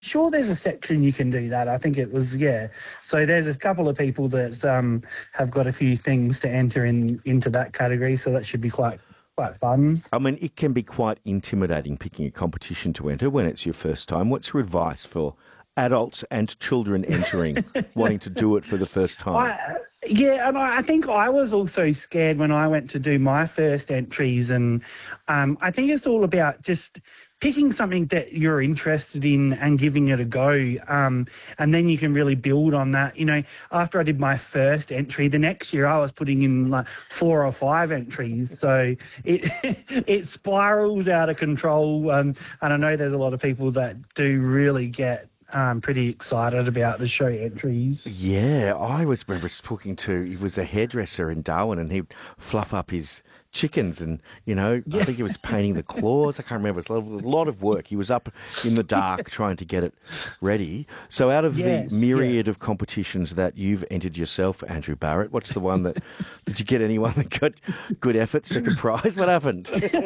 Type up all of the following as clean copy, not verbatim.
sure there's a section you can do that. I think it was, yeah. So there's a couple of people that have got a few things to enter into that category, so that should be quite fun. I mean, it can be quite intimidating picking a competition to enter when it's your first time. What's your advice for adults and children entering, wanting to do it for the first time? I think I was also scared when I went to do my first entries, and I think it's all about just picking something that you're interested in and giving it a go, and then you can really build on that. You know, after I did my first entry, the next year I was putting in like 4 or 5 entries, so it it spirals out of control. And I know there's a lot of people that do really get pretty excited about the show entries. Yeah, I always remember talking to, he was a hairdresser in Darwin, and he'd fluff up his chickens and, you know, I think he was painting the claws. I can't remember. It's a lot of work. He was up in the dark trying to get it ready. So out of the myriad of competitions that you've entered yourself, Andrew Barrett, what's the one that, did you get anyone that got good effort, second prize? What happened?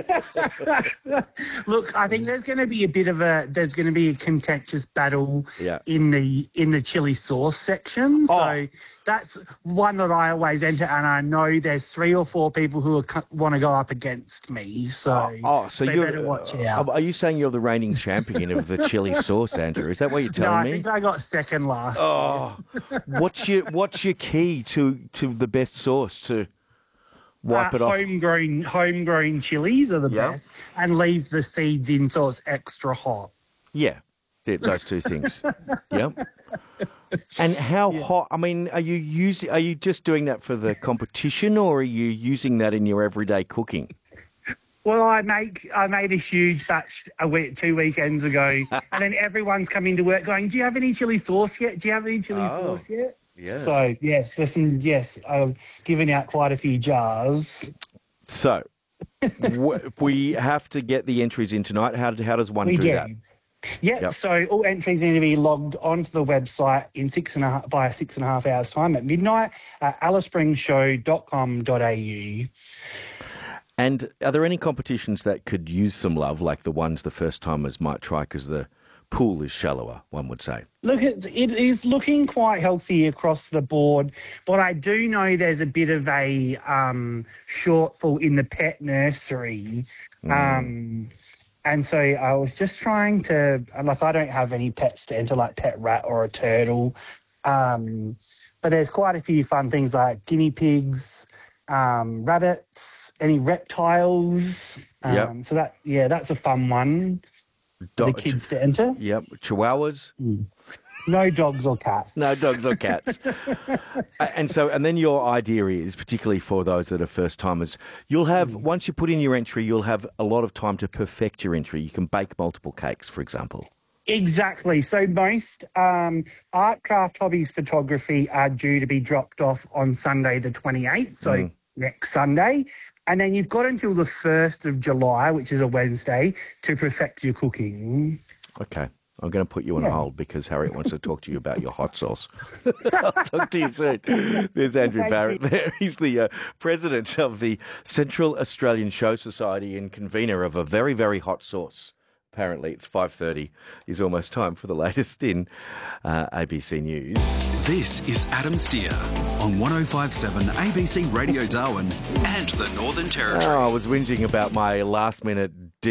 Look, I think there's going to be a contentious battle in the chili sauce section. So that's one that I always enter, and I know there's 3 or 4 people who want to go up against me. So so they better watch out. Are you saying you're the reigning champion of the chili sauce, Andrew? Is that what you're telling me? No, I think I got second last. What's your key to the best sauce to wipe it off? Homegrown chilies are the best, and leave the seeds in so it's extra hot. Yeah, those two things. Yep. And how hot? I mean, are you just doing that for the competition, or are you using that in your everyday cooking? Well, I made a huge batch 2 weekends ago, and then everyone's coming to work going, "Do you have any chili sauce yet? Do you have any chili sauce yet?" Yeah. So I've given out quite a few jars. So we have to get the entries in tonight. How does one do that? Yep. So all entries need to be logged onto the website in 6.5 hours time at midnight at aliceprinsshow.com.au. And are there any competitions that could use some love, like the ones the first-timers might try because the pool is shallower, one would say? Look, it is looking quite healthy across the board, but I do know there's a bit of a shortfall in the pet nursery. And so I was just trying to, I don't have any pets to enter, like pet rat or a turtle. But there's quite a few fun things like guinea pigs, rabbits, any reptiles. So that's a fun one for the kids to enter. Yep. Chihuahuas. No dogs or cats. No dogs or cats. And then your idea is, particularly for those that are first-timers, you'll have, once you put in your entry, you'll have a lot of time to perfect your entry. You can bake multiple cakes, for example. Exactly. So most art, craft, hobbies, photography are due to be dropped off on Sunday the 28th, so next Sunday. And then you've got until the 1st of July, which is a Wednesday, to perfect your cooking. Okay. I'm going to put you on hold because Harriet wants to talk to you about your hot sauce. I'll talk to you soon. There's Andrew Barrett there. He's the president of the Central Australian Show Society and convener of a very, very hot sauce. Apparently, it's 5:30. It's almost time for the latest in ABC News. This is Adam Steer on 105.7 ABC Radio Darwin and the Northern Territory. I was whinging about my last-minute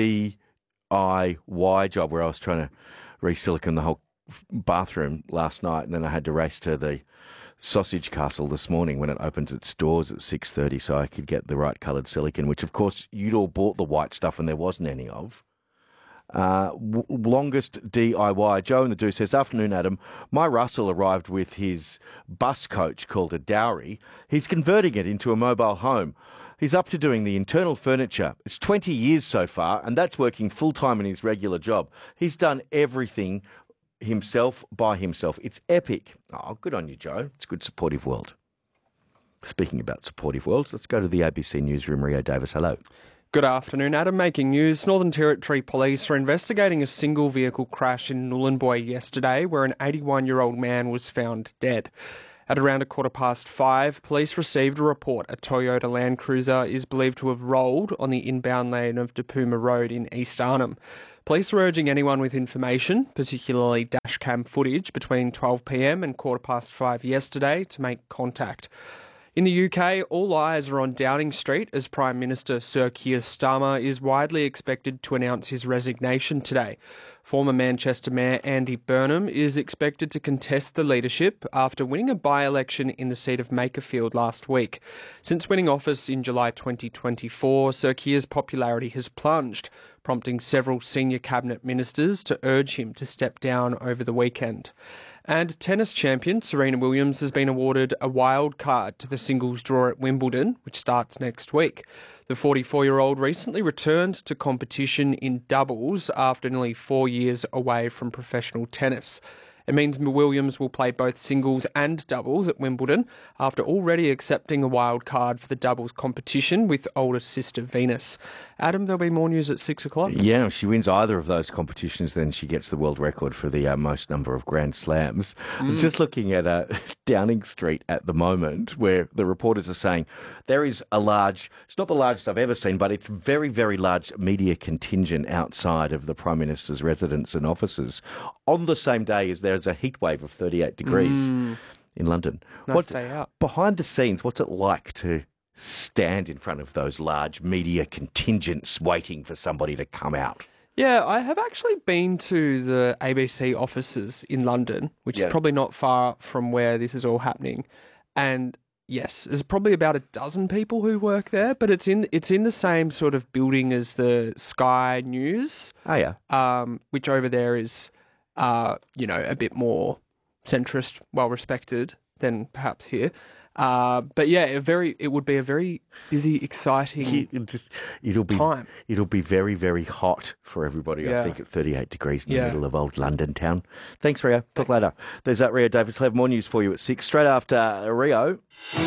DIY job where I was trying to re-silicone the whole bathroom last night, and then I had to race to the Sausage Castle this morning when it opens its doors at 6:30 so I could get the right coloured silicone, which, of course, you'd all bought the white stuff and there wasn't any of. Longest DIY. Joe in the Do says, "Afternoon, Adam. My Russell arrived with his bus coach called a dowry. He's converting it into a mobile home. He's up to doing the internal furniture. It's 20 years so far, and that's working full-time in his regular job. He's done everything himself by himself. It's epic." Oh, good on you, Joe. It's a good supportive world. Speaking about supportive worlds, let's go to the ABC Newsroom. Rio Davis, hello. Good afternoon, Adam. Making news. Northern Territory Police are investigating a single vehicle crash in Nhulunbuy yesterday where an 81-year-old man was found dead. At around 5:15, police received a report a Toyota Land Cruiser is believed to have rolled on the inbound lane of Dapuma Road in East Arnhem. Police are urging anyone with information, particularly dashcam footage, between 12 p.m. and 5:15 yesterday to make contact. In the UK, all eyes are on Downing Street as Prime Minister Sir Keir Starmer is widely expected to announce his resignation today. Former Manchester Mayor Andy Burnham is expected to contest the leadership after winning a by-election in the seat of Makerfield last week. Since winning office in July 2024, Sir Keir's popularity has plunged, prompting several senior cabinet ministers to urge him to step down over the weekend. And tennis champion Serena Williams has been awarded a wild card to the singles draw at Wimbledon, which starts next week. The 44-year-old recently returned to competition in doubles after nearly 4 years away from professional tennis. It means Williams will play both singles and doubles at Wimbledon after already accepting a wild card for the doubles competition with older sister Venus. Adam, there'll be more news at 6 o'clock. Yeah, if she wins either of those competitions, then she gets the world record for the most number of Grand Slams. Just looking at Downing Street at the moment, where the reporters are saying there is a large, it's not the largest I've ever seen, but it's very, very large media contingent outside of the Prime Minister's residence and offices on the same day as there's a heat wave of 38 degrees in London. Nice day out. Behind the scenes, what's it like to stand in front of those large media contingents waiting for somebody to come out? Yeah, I have actually been to the ABC offices in London, which is probably not far from where this is all happening. And yes, there's probably about a dozen people who work there, but it's in the same sort of building as the Sky News. Oh, yeah. Which over there is, a bit more centrist, well respected than perhaps here. But yeah, it would be a very busy, exciting time. It'll be very, very hot for everybody, I think, at 38 degrees in the middle of old London town. Thanks, Rio. Talk later. There's Rio Davis. We'll have more news for you at 6, straight after Rio.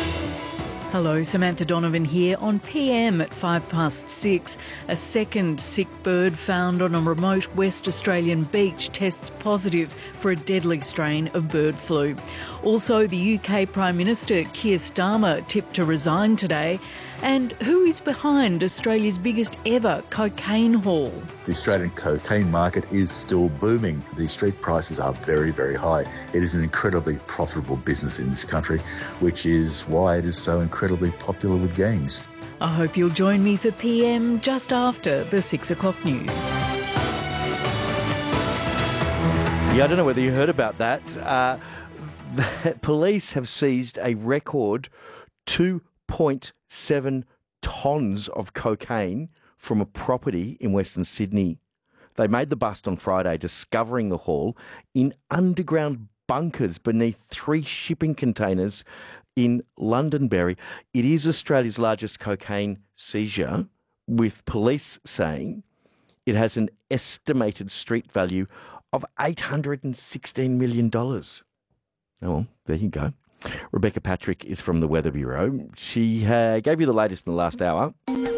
Hello, Samantha Donovan here. On PM at 6:05, a second sick bird found on a remote West Australian beach tests positive for a deadly strain of bird flu. Also, the UK Prime Minister Keir Starmer tipped to resign today. And who is behind Australia's biggest ever cocaine haul? The Australian cocaine market is still booming. The street prices are very, very high. It is an incredibly profitable business in this country, which is why it is so incredibly popular with gangs. I hope you'll join me for PM just after the 6 o'clock news. Yeah, I don't know whether you heard about that. Police have seized a record 2.7 tonnes of cocaine from a property in Western Sydney. They made the bust on Friday, discovering the haul in underground bunkers beneath 3 shipping containers in Londonderry. It is Australia's largest cocaine seizure, with police saying it has an estimated street value of $816 million. Oh, well, there you go. Rebecca Patrick is from the Weather Bureau. She gave you the latest in the last hour.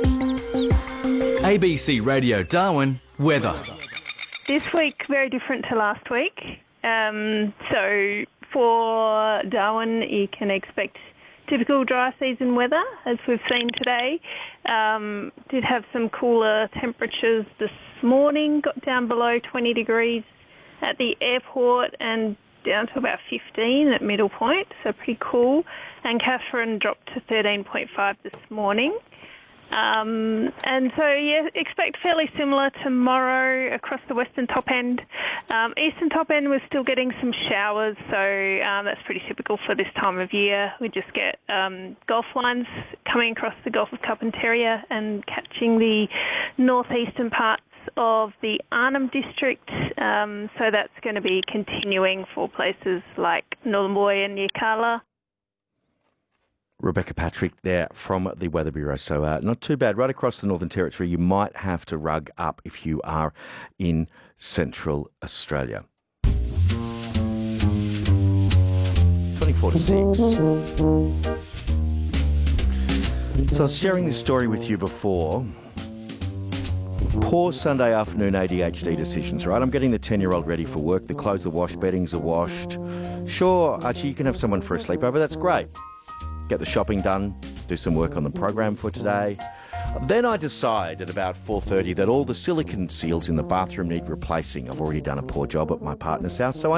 ABC Radio Darwin, weather. This week, very different to last week. So for Darwin, you can expect typical dry season weather, as we've seen today. Did have some cooler temperatures this morning, got down below 20 degrees at the airport and down to about 15 at Middle Point, so pretty cool. And Katherine dropped to 13.5 this morning. And so, yeah, expect fairly similar tomorrow across the western top end. Eastern top end, we're still getting some showers, so that's pretty typical for this time of year. We just get Gulf lines coming across the Gulf of Carpentaria and catching the northeastern parts of the Arnhem District, so that's going to be continuing for places like Northern Buoy and Yirrkala. Rebecca Patrick there from the Weather Bureau. So not too bad. Right across the Northern Territory, you might have to rug up if you are in Central Australia. It's 24 to 6. So I was sharing this story with you before. Poor Sunday afternoon ADHD decisions, right? I'm getting the 10-year-old ready for work. The clothes are washed, beddings are washed. Sure, Archie, you can have someone for a sleepover. That's great. Get the shopping done, do some work on the program for today. Then I decide at about 4:30 that all the silicone seals in the bathroom need replacing. I've already done a poor job at my partner's house, so I